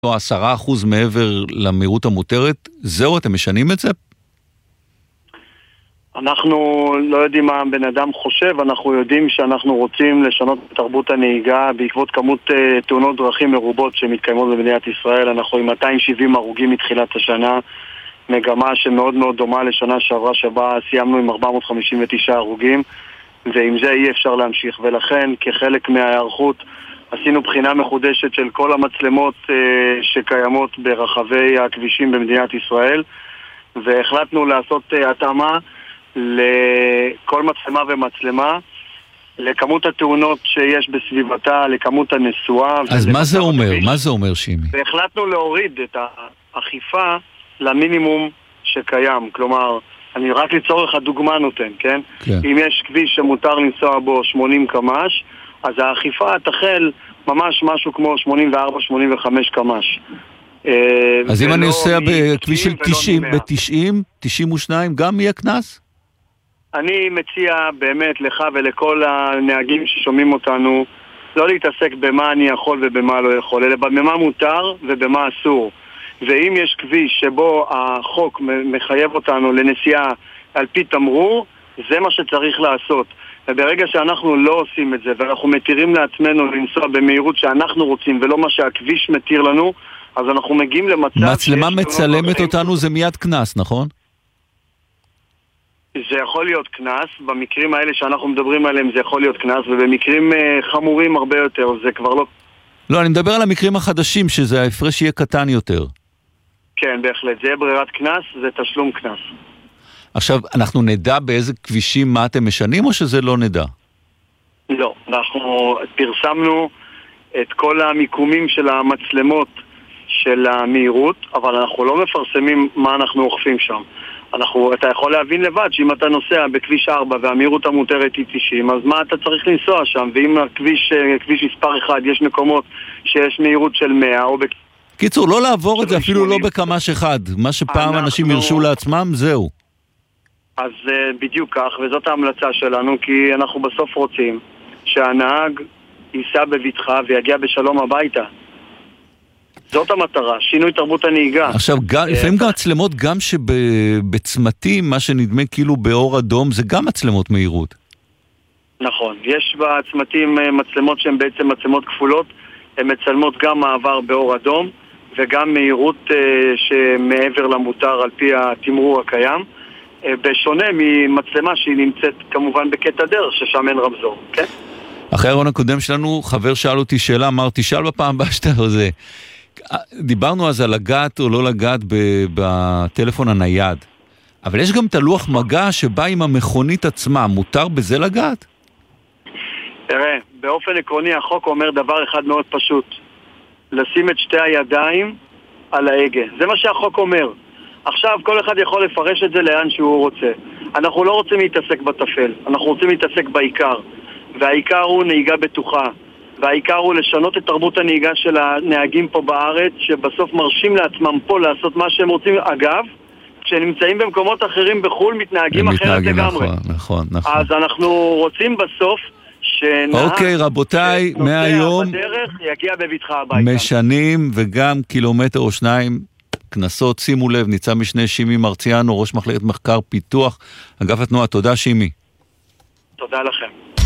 או 10% מעבר למהירות המותרת, זהו, אתם משנים את זה? אנחנו לא יודעים מה בן אדם חושב, אנחנו יודעים שאנחנו רוצים לשנות את תרבות הנהיגה בעקבות כמות תאונות דרכים מרובות שמתקיימות במדינת ישראל. אנחנו עם 270 הרוגים מתחילת השנה, מגמה שמאוד מאוד דומה לשנה שעברה שבה סיימנו עם 459 הרוגים, ועם זה אי אפשר להמשיך. ולכן כחלק מההיערכות עשינו בחינה מחודשת של כל המצלמות שקיימות ברחבי הכבישים במדינת ישראל, והחלטנו לעשות התאמה לכל מצלמה ומצלמה, לכמות התאונות שיש בסביבתה, לכמות הנסועה. אז מה זה אומר? מה זה אומר, שימי? והחלטנו להוריד את האכיפה למינימום שקיים. כלומר, אני רק לצורך הדוגמה נותן, כן? אם יש כביש שמותר לנסוע בו 80 קמ"ש, אז האכיפה תחל ממש משהו כמו 84-85 קמ"ש. אז אם אני עושה בכביש של 90, ב-90, 92, גם יהיה קנס? אני מציע באמת לך ולכל הנהגים ששומעים אותנו לא להתעסק במה אני יכול ובמה לא יכול, אלא במה מותר ובמה אסור. ואם יש כביש שבו החוק מחייב אותנו לנסיעה על פי תמרור, זה מה שצריך לעשות. וברגע שאנחנו לא עושים את זה ואנחנו מתירים לעצמנו לנסוע במהירות שאנחנו רוצים ולא מה שהכביש מתיר לנו, אז אנחנו מגיעים למצב... מצלמה מצלמת אותנו זה מיד קנס, נכון? זה יכול להיות קנס, במקרים האלה שאנחנו מדברים עליהם זה יכול להיות קנס, ובמקרים חמורים הרבה יותר זה כבר לא... לא, אני מדבר על המקרים החדשים שזה ההפרש יהיה קטן יותר. כן, בהחלט, זה יהיה ברירת קנס, זה תשלום קנס. עכשיו, אנחנו נדע באיזה כבישים מה אתם משנים או שזה לא נדע? לא, אנחנו פרסמנו את כל המיקומים של המצלמות של המהירות, אבל אנחנו לא מפרסמים מה אנחנו אוכפים שם. אתה יכול להבין לבד שאם אתה נוסע בכביש 4 והמהירות המותרת היא 90, אז מה אתה צריך לנסוע שם? ואם כביש מספר 1 יש מקומות שיש מהירות של 100 או... קיצור, לא לעבור את זה אפילו לא בקמ"ש אחד. מה שפעם אנשים ירשו לעצמם, זהו. אז בדיוק כך, וזאת ההמלצה שלנו, כי אנחנו בסוף רוצים שהנהג ייסע בבטחה ויגיע בשלום הביתה. זאת המטרה, שינוי תרבות הנהיגה. עכשיו, לפעמים גם מצלמות, גם שבצמתים, מה שנדמה כאילו באור אדום, זה גם מצלמות מהירות. נכון, יש בצמתים מצלמות שהן בעצם מצלמות כפולות, הן מצלמות גם מעבר באור אדום, וגם מהירות שמעבר למותר על פי התמרור הקיים, בשונה ממצלמה שהיא נמצאת כמובן בקטע דרך, ששם אין רמזור, כן? אחרי הרעיון הקודם שלנו, חבר שאל אותי שאלה, אמרתי, שאל בפעם הבאה שאתה זה. דיברנו אז על לגעת או לא לגעת בטלפון הנייד, אבל יש גם את הלוח מגע שבא עם המכונית עצמה, מותר בזה לגעת? תראה, באופן עקרוני החוק אומר דבר אחד מאוד פשוט, לשים את שתי הידיים על ההגה, זה מה שהחוק אומר. עכשיו כל אחד יכול לפרש את זה לאן שהוא רוצה. אנחנו לא רוצים להתעסק בטפל, אנחנו רוצים להתעסק בעיקר, והעיקר הוא נהיגה בטוחה, והעיקר הוא לשנות את תרבות הנהיגה של הנהגים פה בארץ, שבסוף מרשים לעצמם פה לעשות מה שהם רוצים. אגב, כשנמצאים במקומות אחרים בחול מתנהגים אחרת לגמרי. נכון. אז אנחנו רוצים בסוף שנהג אוקיי, רבותיי, מהיום בדרך יגיע בבטחה הביתה. משנים וגם קילומטר או שניים כנסות. שימו לב, ניצב משנה שימי מרציאנו, ראש מחלקת מחקר פיתוח אגף התנועה. תודה שימי. תודה לכם.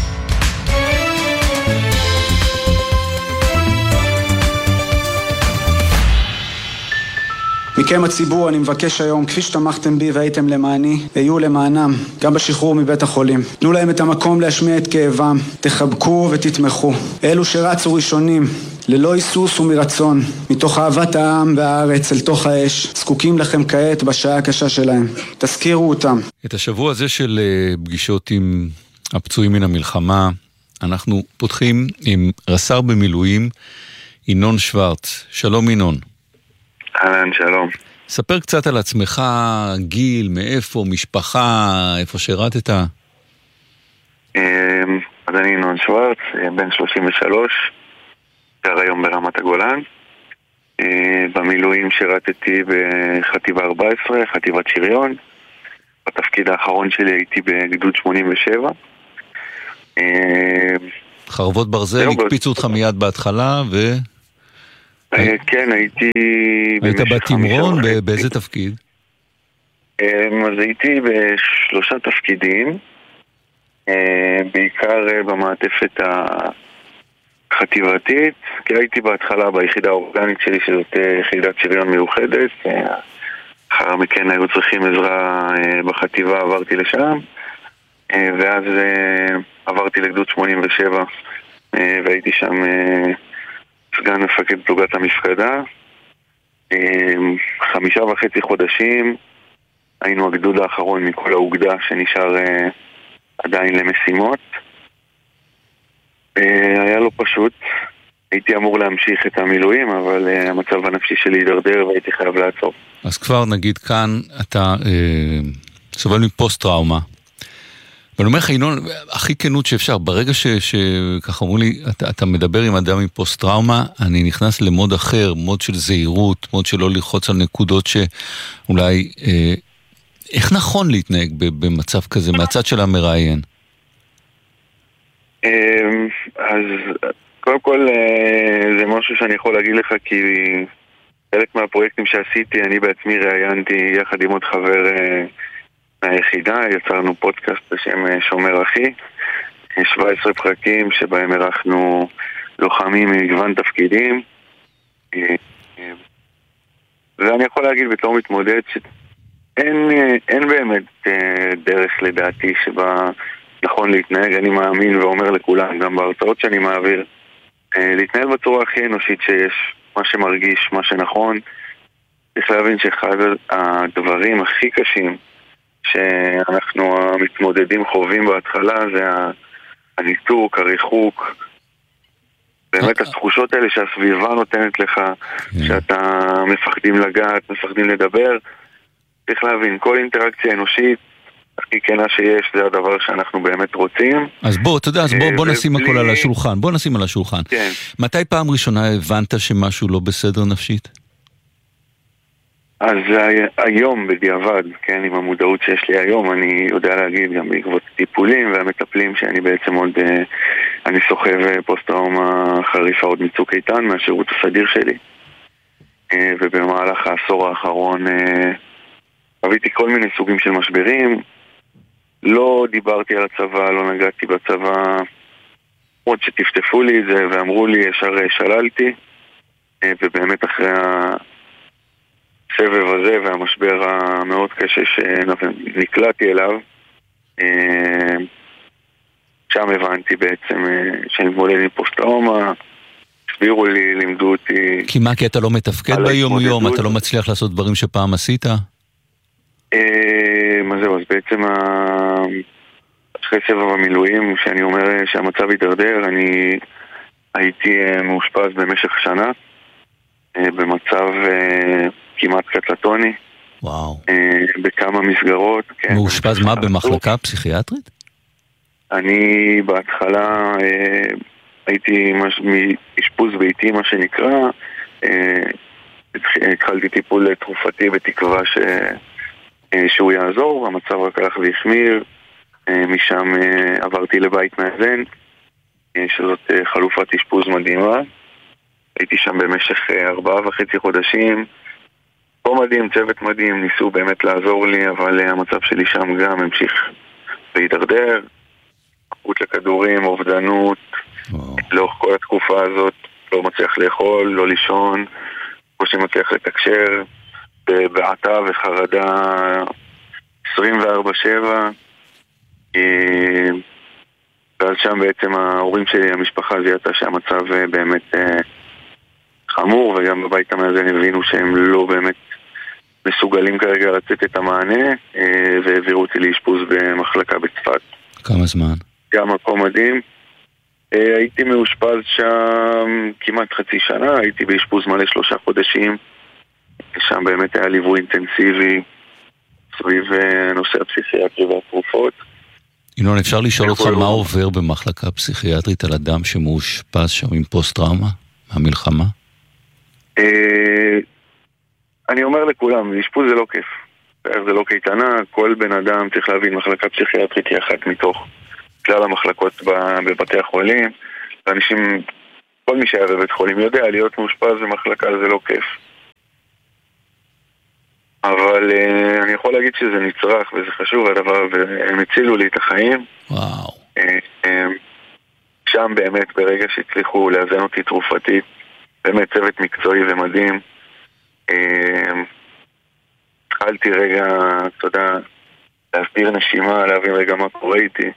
מכם הציבור אני מבקש היום, כפי שתמכתם בי והייתם למעני, היו למענם, גם בשחרור מבית החולים. תנו להם את המקום להשמיע את כאבם, תחבקו ותתמכו. אלו שרצו ראשונים, ללא היסוס ומרצון, מתוך אהבת העם והארץ אל תוך האש, זקוקים לכם כעת בשעה הקשה שלהם. תזכירו אותם. את השבוע הזה של פגישות עם הפצועים מן המלחמה, אנחנו פותחים עם רס"ר במילואים, ינון שוורץ. שלום ינון. אהלן, שלום. ספר קצת על עצמך, גיל, מאיפה, משפחה, איפה שירתת? אז אני ינון שוורץ, בן 33, גר היום ברמת הגולן. במילואים שירתתי בחטיבה 14, חטיבת שריון. בתפקיד האחרון שלי הייתי בגדוד 87. חרבות ברזל, הקפיצו אותך מיד בהתחלה כן, הייתי... היית בתמרון? באיזה תפקיד? אז הייתי ב3 תפקידים, בעיקר במעטפת החטיבתית, כי הייתי בהתחלה ביחידה האורגנית שלי, שזאת יחידת שריון מיוחדת, אחר מכן היו צריכים עזרה בחטיבה, עברתי לשם, ואז עברתי לגדוד 87, והייתי שם סגן מפקד פלוגת המפקדה. 5.5 חודשים, היינו הגדוד האחרון מכל האוגדה שנשאר עדיין למשימות. היה לא פשוט, הייתי אמור להמשיך את המילואים, אבל המצב הנפשי שלי הידרדר והייתי חייב לעצור. אז כבר נגיד כאן אתה סובל מפוסט טראומה. ואני אומר לך, ינון, הכי כנות שאפשר, ברגע שככה אמרו לי, אתה מדבר עם אדם עם פוסט טראומה, אני נכנס למוד אחר, מוד של זהירות, מוד של לא ללחוץ על נקודות שאולי... איך נכון להתנהג במצב כזה, מהצד של המראיין? אז קודם כל זה משהו שאני יכול להגיד לך, כי חלק מהפרויקטים שעשיתי, אני בעצמי ראיינתי יחד עם עוד חבר מהיחידה, יצרנו פודקאסט בשם שומר אחי, 17 פרקים שבהם ערכנו לוחמים ממגוון תפקידים, ואני יכול להגיד בתור מתמודד אין באמת דרך לדעתי שבה נכון להתנהג. אני מאמין ואומר לכולם, גם בהרצאות שאני מעביר, להתנהג בצורה הכי אנושית שיש, מה שמרגיש, מה שנכון. צריך להבין שאחד הדברים הכי קשים שאנחנו המתמודדים חווים בהתחלה זה הניתוק, הריחוק, באמת התחושות האלה שהסביבה נותנת לך, שאתה מפחדים לגעת, מפחדים לדבר. צריך להבין, כל אינטראקציה אנושית הכי כנה שיש, זה הדבר שאנחנו באמת רוצים. אז בוא, אתה יודע, אז בוא נשים הכל על השולחן. בוא נשים על השולחן. כן. מתי פעם ראשונה הבנת שמשהו לא בסדר נפשית? אז היום בדיעבד, כן, עם המודעות שיש לי היום, אני יודע להגיד גם בעקבות טיפולים והמטפלים שאני בעצם עוד, אני סוחב פוסט-טראומה חריפה עוד מצוק איתן מהשירות הסדיר שלי. ובמהלך העשור האחרון חוויתי כל מיני סוגים של משברים. לא דיברתי על הצבא, לא נגעתי בצבא, עוד שטפטפו לי את זה ואמרו לי, ישר שללתי. ובאמת אחרי הסבב הזה והמשבר המאוד קשה שנקלעתי אליו, שם הבנתי בעצם שאני מתמודד עם פוסט-טראומה, הסבירו לי, לימדו אותי. כי מה, כי אתה לא מתפקד ביום יום, אתה לא מצליח לעשות דברים שפעם עשית? מה זהו, אז בעצם אחרי סבב המילואים, שאני אומר שהמצב ידרדר, אני הייתי מאושפז במשך שנה, במצב כמעט קטטוני. וואו. בכמה מסגרות. מאושפז מה, במחלקה פסיכיאטרית? אני בהתחלה הייתי מאשפוז ביתי, מה שנקרא, התחלתי טיפול תרופתי בתקווה שהוא יעזור, המצב רק הלך והחמיר, משם עברתי לבית מאזן, שזאת חלופת אשפוז מדהימה, הייתי שם במשך 4.5 חודשים, פה מדהים, צוות מדהים, ניסו באמת לעזור לי, אבל המצב שלי שם גם המשיך להידרדר, התמכרות לכדורים, אובדנות, לאורך כל התקופה הזאת, לא מצליח לאכול, לא לישון, כמו שמצליח לתקשר, בעתה וחרדה 24/7, ואז שם בעצם ההורים שלי, המשפחה זיהתה שהמצב באמת חמור, וגם בבית המאזן הבינו שהם לא באמת מסוגלים כרגע לצאת את המענה, והעבירו אותי לאשפוז במחלקה בצפת. כמה זמן? גם מקום מדהים. הייתי מאושפז שם כמעט חצי שנה, הייתי באשפוז מלא 3 חודשים, שם באמת היה ליווי אינטנסיבי סביב נושא הפסיכיאטרי והתרופות. ינון, אפשר לשאול אותך מה עובר במחלקה פסיכיאטרית על אדם שמאושפז שם עם פוסט-טראומה מהמלחמה? אני אומר לכולם, אשפוז זה לא כיף, זה לא קייטנה, כל בן אדם צריך להבין, מחלקה פסיכיאטרית היא אחת מתוך כלל המחלקות בבתי החולים, ואנשים כל מי שהיה בבית חולים יודע, להיות מאושפז במחלקה זה לא כיף. אבל אני יכול להגיד שזה נצרך וזה חשוב הדבר, והם הצילו לי את החיים. וואו. שם באמת ברגע שהצליחו לאזן אותי תרופתית, באמת צוות מקצועי ומדהים. התחלתי רגע, אתה יודע, להסביר נשימה, להבין רגע מה קורה איתי.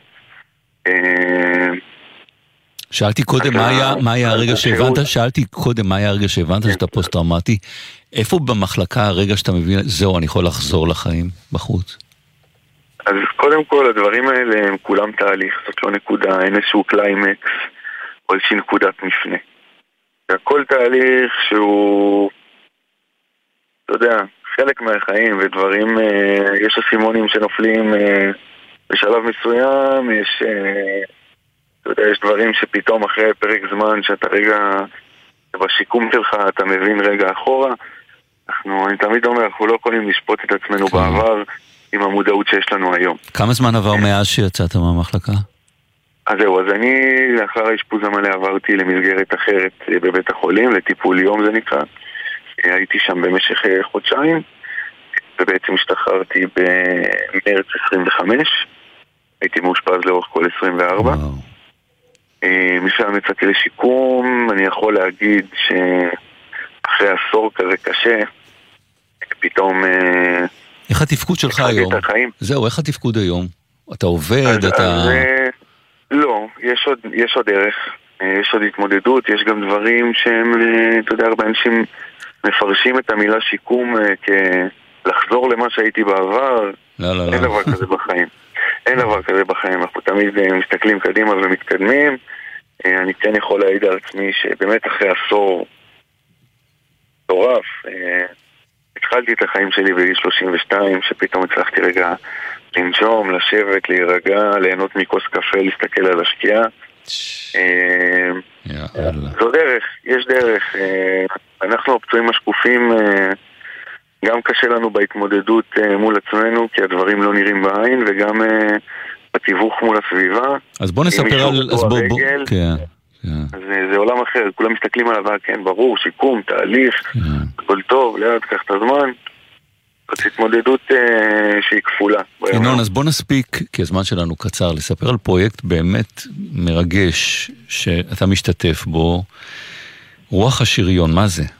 שאלתי קודם מה היה הרגע שהבנת, שאתה פוסט-טראומטי. איפה במחלקה הרגע שאתה מבין, זהו, אני יכול לחזור לחיים בחוץ? אז קודם כל, הדברים האלה הם כולם תהליך, זאת לא נקודה, אין איזשהו קליימקס או איזושהי נקודת מפנה. הכל תהליך שהוא, אתה יודע, חלק מהחיים ודברים, יש הסימונים שנופלים בשלב מסוים, יש, אתה יודע, יש דברים שפתאום אחרי פרק זמן שאתה רגע בשיקום שלך, אתה מבין רגע אחורה. אני תמיד אומר, אנחנו לא יכולים לשפוט את עצמנו בעבר עם המודעות שיש לנו היום. כמה זמן עבר מאז שיצאת מהמחלקה? אז זהו, אז אני לאחר האשפוז המלא עברתי למסגרת אחרת בבית החולים, לטיפול יום זה נקרא. הייתי שם במשך חודשיים, ובעצם השתחררתי במרץ 25. הייתי מאושפז לאורך כל 24. משם יצאתי לשיקום. אני יכול להגיד שאחרי עשור כזה קשה, פתאום... איך התפקוד שלך היום? זהו, איך התפקוד היום? אתה עובד, אתה... לא, יש עוד דרך, יש עוד התמודדות, יש גם דברים שהם, אתה יודע, הרבה אנשים מפרשים את המילה שיקום כלחזור למה שהייתי בעבר. לא. אין דבר כזה בחיים. אין דבר כזה בחיים, אנחנו תמיד מסתכלים קדימה ומתקדמים. אני כן יכול להעיד על עצמי שבאמת אחרי עשור טורף, התחלתי את החיים שלי בגיל 32, שפתאום הצלחתי רגע לנשום, לשבת, להירגע, ליהנות מכוס קפה, להסתכל על השקיעה. זו דרך, יש דרך. אנחנו הפצועים השקופים, גם קשה לנו בהתמודדות מול עצמנו, כי הדברים לא נראים בעין, וגם בתיווך מול הסביבה. אז בוא נספר על... אז זה עולם אחר, כולם מסתכלים עליו, כן, ברור, שיקום, תהליך, הכל טוב, לאט, קח את הזמן. זאת התמודדות שהיא כפולה. ינון, אז בוא נספיק, כי הזמן שלנו קצר, לספר על פרויקט באמת מרגש שאתה משתתף בו, רוח השריון, מה זה?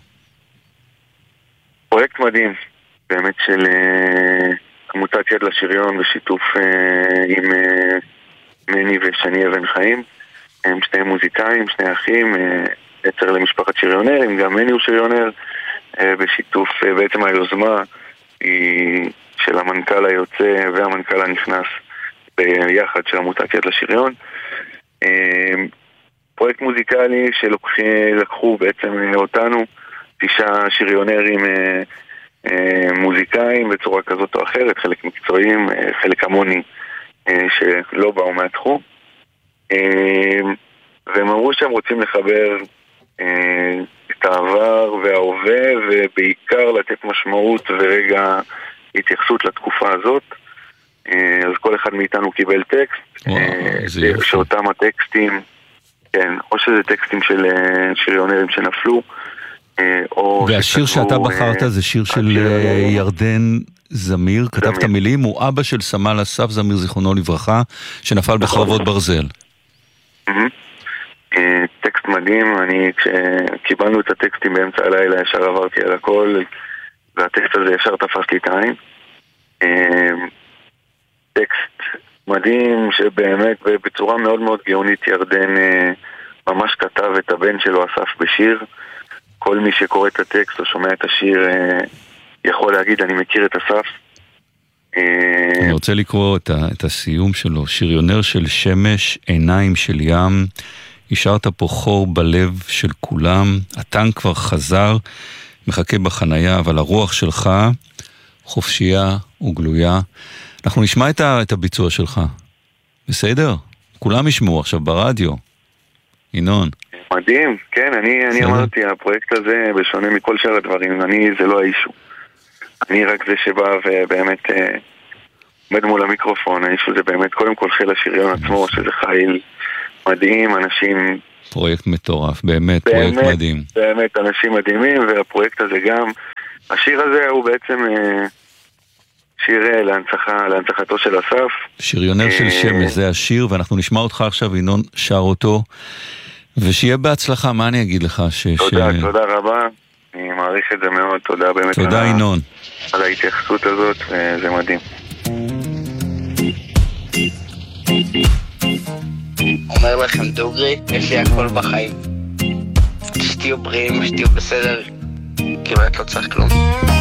פרויקט מדהים, באמת של עמותת יד לשריון בשיתוף עם מני ושני אבן חיים. הם שני מוזיקאים, שני אחים, יצר למשפחת שריונרים, גם מני הוא שריונר, בשיתוף, בעצם היוזמה היא של המנכ"ל היוצא והמנכ"ל הנכנס ביחד של עמותת יד לשריון. פרויקט מוזיקלי שלקחו בעצם אותנו, 9 שריונרים מוזיקאים בצורה כזאת או אחרת, חלק מקצועיים, חלק המוני שלא באו מהתחום. והם אמרו שהם רוצים לחבר את העבר וההווה, ובעיקר לתת משמעות ורגע התייחסות לתקופה הזאת. אז כל אחד מאיתנו קיבל טקסט, שאותם הטקסטים, כן, או שזה טקסטים של שריונרים שנפלו, והשיר שאתה בחרת זה שיר של ירדן זמיר, כתבת מילים, הוא אבא של סמל אסף זמיר זיכרונו לברכה, שנפל בחרבות ברזל. טקסט מדהים, כשקיבלנו את הטקסטים באמצע הלילה ישר עברתי על הכל, והטקסט הזה ישר תפס לי את העין. טקסט מדהים שבאמת בצורה מאוד מאוד גאונית ירדן ממש כתב את הבן שלו אסף בשיר. כל מי שקורא את הטקסט או שומע את השיר יכול להגיד אני מכיר את אסף. אני רוצה לקרוא את הסיום שלו. שריונר של שמש, עיניים של ים, השארת פה חור בלב של כולם, הטנק כבר חזר, מחכה בחנייה, אבל הרוח שלך חופשייה וגלויה. אנחנו נשמע את הביצוע שלך. בסדר? כולם ישמעו עכשיו ברדיו. ינון. מדהים, כן, אני אמרתי, הפרויקט הזה, בשונה מכל שאר הדברים, זה לא האישו. אני רק זה שבא ובאמת עומד מול המיקרופון. האישו זה באמת קודם כל חיל השריון עצמו, שזה חיל מדהים, אנשים פרויקט מטורף, באמת פרויקט מדהים. באמת אנשים מדהימים, והפרויקט הזה גם, השיר הזה הוא בעצם שיר להנצחתו של אסף. שריונר של שמש, זה השיר, ואנחנו נשמע אותך עכשיו, ינון שר אותו, ושיהיה בהצלחה, מה אני אגיד לך? תודה רבה, אני מעריך את זה מאוד, תודה באמת. תודה ינון. על ההתייחסות הזאת, זה מדהים. אומר לכם דוגרי, יש לי הכל בחיים. שתהיו בריאים, שתהיו בסדר, כמעט לא צריך כלום.